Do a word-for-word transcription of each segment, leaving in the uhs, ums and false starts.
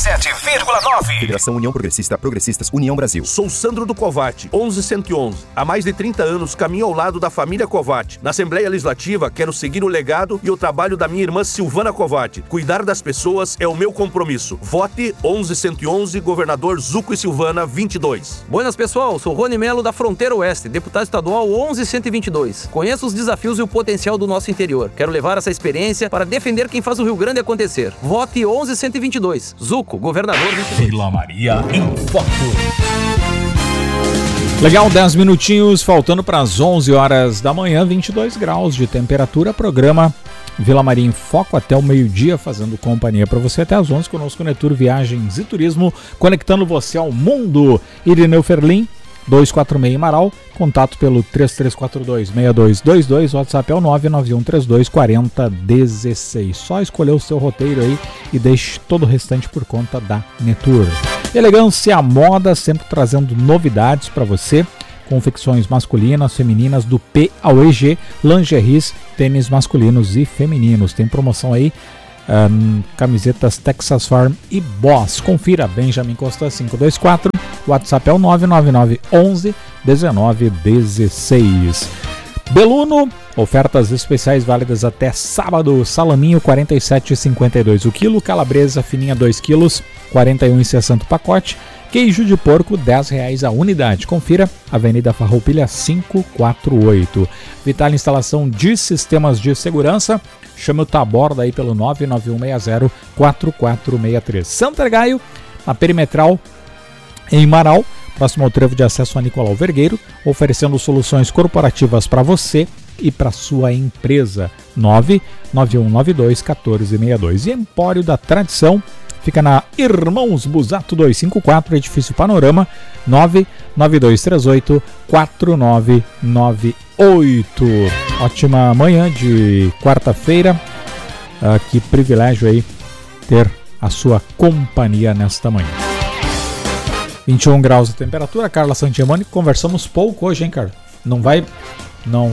sete vírgula nove. Federação União Progressista, Progressistas, União Brasil. Sou Sandro do Covate, onze cento e onze. Há mais de trinta anos caminho ao lado da família Covate. Na Assembleia Legislativa, quero seguir o legado e o trabalho da minha irmã Silvana Covate. Cuidar das pessoas é o meu compromisso. Vote onze cento e onze, governador Zuco e Silvana, vinte e dois. Buenas, pessoal. Sou Rony Melo da Fronteira Oeste, deputado estadual onze cento e vinte e dois. Conheço os desafios e o potencial do nosso interior. Quero levar essa experiência para defender quem faz o Rio Grande acontecer. Vote onze cento e vinte e dois. Zuco, governador vinte e dois. Vila Maria em Foco. Legal, dez minutinhos, faltando para as onze horas da manhã, vinte e dois graus de temperatura. Programa Vila Maria em Foco até o meio-dia, fazendo companhia para você até as onze, conosco Netur Viagens e Turismo, conectando você ao mundo. Irineu Ferlin, dois quatro seis Amaral, contato pelo três três quatro dois, seis dois dois dois, WhatsApp é o nove nove um três dois quatro zero um seis. Só escolher o seu roteiro aí e deixe todo o restante por conta da Netur. Elegância Moda, sempre trazendo novidades para você. Confecções masculinas, femininas, do P ao E G, lingeries, tênis masculinos e femininos. Tem promoção aí, um, camisetas Texas Farm e Boss. Confira, Benjamin Costa cinco dois quatro, WhatsApp é o nove nove nove onze dezenove dezesseis. Beluno, ofertas especiais válidas até sábado. Salaminho quarenta e sete reais e cinquenta e dois o quilo, calabresa fininha dois quilos, quarenta e um reais e sessenta o pacote. Queijo de porco, dez reais a unidade. Confira, Avenida Farroupilha quinhentos e quarenta e oito. Vital Instalação de Sistemas de Segurança. Chama o Taborda aí pelo nove nove um seis zero quatro quatro seis três. Santergaio, na Perimetral, em Marau, próximo ao trevo de acesso a Nicolau Vergueiro, oferecendo soluções corporativas para você e para sua empresa. nove nove um nove dois um quatro seis dois. E Empório da Tradição fica na Irmãos Busato duzentos e cinquenta e quatro, Edifício Panorama, nove nove dois três oito quatro nove nove oito. Ótima manhã de quarta-feira. Ah, que privilégio aí ter a sua companhia nesta manhã. vinte e um graus de temperatura. Carla Santiamani, conversamos pouco hoje, hein, Carla? Não vai... Não...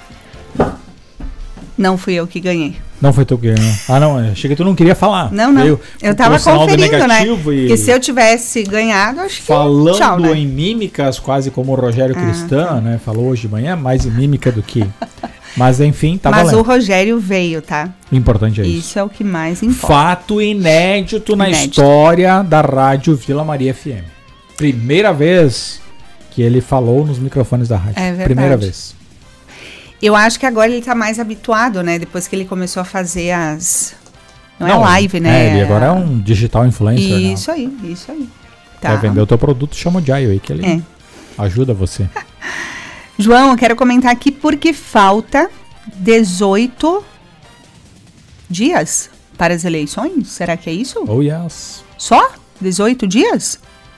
Não fui eu que ganhei. Não foi tu que ganhou. Ah, não, achei que tu não queria falar. Não, não. Veio eu tava conferindo, né? E... Porque se eu tivesse ganhado, acho que... Falando tchau, né? em mímicas, quase como o Rogério ah, Cristã, tá. né? Falou hoje de manhã, mais em mímica do que... Mas, enfim, tá Mas valendo. o Rogério veio, tá? Importante é isso. Isso é o que mais importa. Fato inédito na Inédito. história da Rádio Vila Maria F M. Primeira vez que ele falou nos microfones da rádio. É verdade. Primeira vez. Eu acho que agora ele tá mais habituado, né? Depois que ele começou a fazer as... Não, Não é live, né? É, ele agora é um digital influencer. Isso né? aí, isso aí. Tá. Quer vender o teu produto, chama o Jaio aí, que ele é. ajuda você. João, eu quero comentar aqui porque falta dezoito dias para as eleições. Será que é isso? Oh, yes. Só? dezoito dias?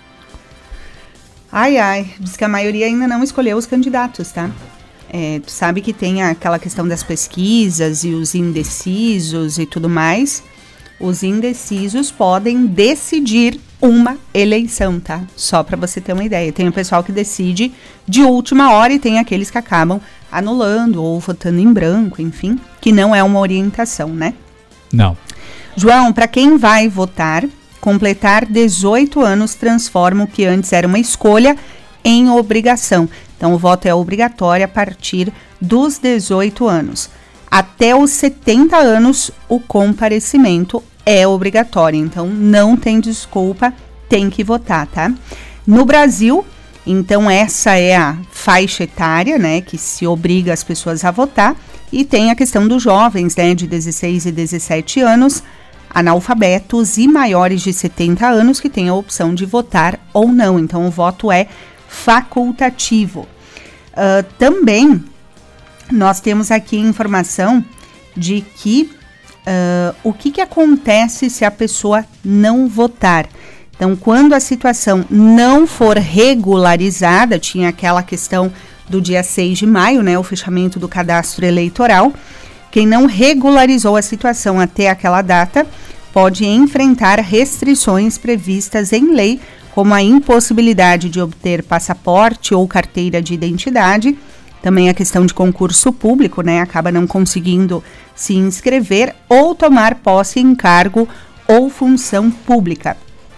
Ai, ai. Diz que a maioria ainda não escolheu os candidatos, tá? É, tu sabe que tem aquela questão das pesquisas e os indecisos e tudo mais. Os indecisos podem decidir uma eleição, tá? Só para você ter uma ideia. Tem o pessoal que decide de última hora e tem aqueles que acabam anulando ou votando em branco, enfim, que não é uma orientação, né? Não. João, para quem vai votar, completar dezoito anos transforma o que antes era uma escolha em obrigação. Então, o voto é obrigatório a partir dos dezoito anos. Até os setenta anos, o comparecimento é obrigatório. Então, não tem desculpa, tem que votar, tá? No Brasil, então, essa é a faixa etária, né, que se obriga as pessoas a votar. E tem a questão dos jovens, né, de dezesseis e dezessete anos, analfabetos e maiores de setenta anos, que têm a opção de votar ou não. Então, o voto é facultativo. Uh, também nós temos aqui informação de que uh, o que, que acontece se a pessoa não votar. Então, quando a situação não for regularizada, tinha aquela questão do dia seis de maio, né, o fechamento do cadastro eleitoral, quem não regularizou a situação até aquela data pode enfrentar restrições previstas em lei, como a impossibilidade de obter passaporte ou carteira de identidade, também a questão de concurso público, né, acaba não conseguindo se inscrever ou tomar posse em cargo ou função pública.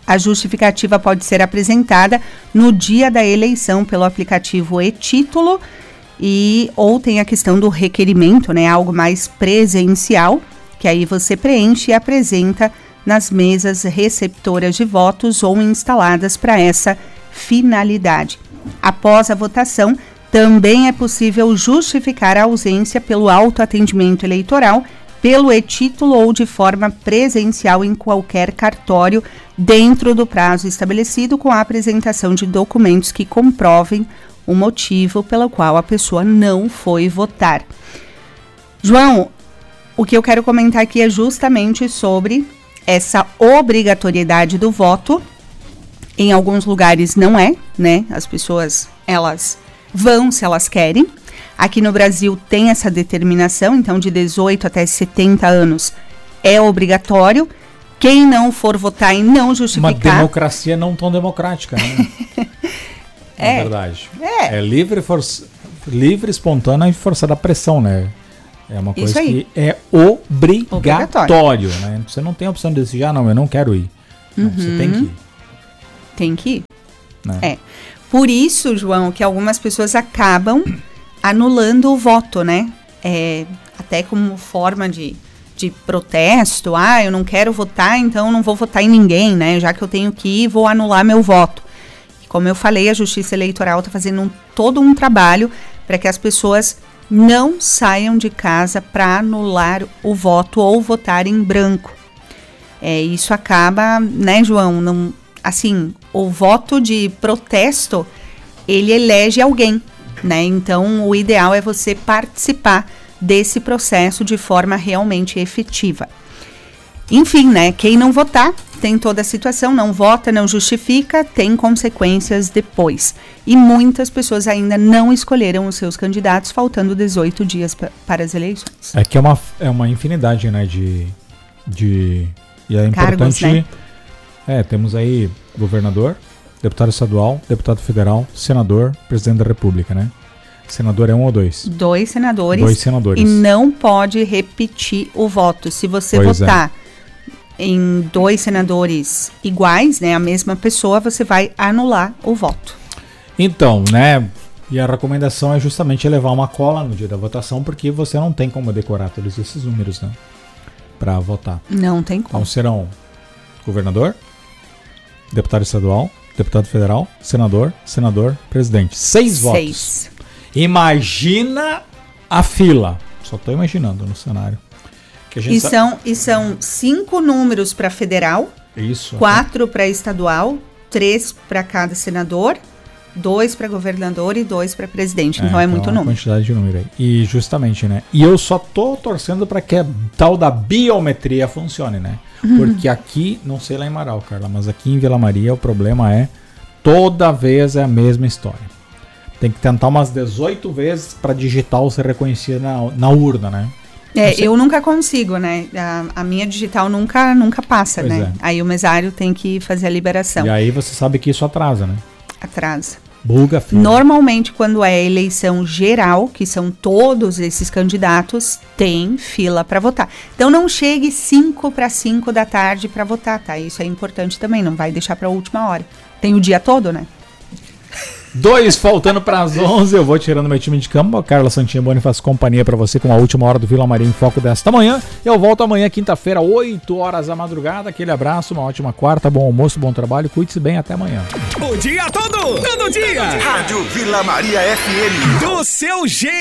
A justificativa pode ser apresentada no dia da eleição pelo aplicativo e-Título, e ou tem a questão do requerimento, né, algo mais presencial, que aí você preenche e apresenta nas mesas receptoras de votos ou instaladas para essa finalidade. Após a votação, também é possível justificar a ausência pelo autoatendimento eleitoral, pelo e-Título ou de forma presencial em qualquer cartório, dentro do prazo estabelecido, com a apresentação de documentos que comprovem o motivo pelo qual a pessoa não foi votar. João, o que eu quero comentar aqui é justamente sobre essa obrigatoriedade do voto. Em alguns lugares não é, né? As pessoas, elas vão se elas querem. Aqui no Brasil tem essa determinação, então de dezoito até setenta anos é obrigatório. Quem não for votar e não justificar... Uma democracia não tão democrática, né? É, na verdade. É, é livre, for... livre, espontânea e forçada a pressão, né? É uma coisa que é obrigatório, obrigatório, né? Você não tem a opção de decidir, ah, não, eu não quero ir. Não, uhum. Você tem que ir. Tem que ir. Né? É. Por isso, João, que algumas pessoas acabam anulando o voto, né? É, até como forma de, de protesto. Ah, eu não quero votar, então não vou votar em ninguém, né? Já que eu tenho que ir, vou anular meu voto. E como eu falei, a Justiça Eleitoral está fazendo um, todo um trabalho para que as pessoas não saiam de casa para anular o voto ou votar em branco. É, isso acaba, né, João? Não, assim, o voto de protesto, ele elege alguém, né? Então, o ideal é você participar desse processo de forma realmente efetiva. Enfim, né? Quem não votar tem toda a situação, não vota, não justifica, tem consequências depois. E muitas pessoas ainda não escolheram os seus candidatos, faltando dezoito dias pra, para as eleições. É que é uma, é uma infinidade, né, de... de e é Cargos, importante... né? É, temos aí governador, deputado estadual, deputado federal, senador, presidente da república, né? Senador é um ou dois? Dois senadores. Dois senadores. E não pode repetir o voto. Se você pois votar... É. em dois senadores iguais, né, a mesma pessoa, você vai anular o voto. Então, né, e a recomendação é justamente levar uma cola no dia da votação, porque você não tem como decorar todos esses números, né, para votar. Não tem como. Então serão governador, deputado estadual, deputado federal, senador, senador, presidente. Seis, Seis. votos. Imagina a fila. Só tô imaginando no cenário. E são, e são cinco números para federal, isso, quatro para estadual, três para cada senador, dois para governador e dois para presidente. É, então é muito uma número. Quantidade de número aí. E justamente, né? E eu só tô torcendo para que a tal da biometria funcione, né? Uhum. Porque aqui, não sei lá em Marau, Carla, mas aqui em Vila Maria o problema é toda vez é a mesma história. Tem que tentar umas dezoito vezes para digital ser reconhecida na, na urna, né? É, eu nunca consigo, né? A, a minha digital nunca, nunca passa, pois né? É. Aí o mesário tem que fazer a liberação. E aí você sabe que isso atrasa, né? Atrasa. Buga, filho. Normalmente, quando é eleição geral, que são todos esses candidatos, tem fila para votar. Então não chegue cinco para cinco da tarde para votar, tá? Isso é importante também, não vai deixar para a última hora. Tem o dia todo, né? Dois faltando para as onze, eu vou tirando meu time de campo. A Carla Santinha Boni faz companhia para você com a última hora do Vila Maria em Foco desta manhã. Eu volto amanhã, quinta-feira, oito horas da madrugada. Aquele abraço, uma ótima quarta, bom almoço, bom trabalho. Cuide-se bem, até amanhã. O dia todo, todo dia. Rádio Vila Maria F M. Do seu jeito.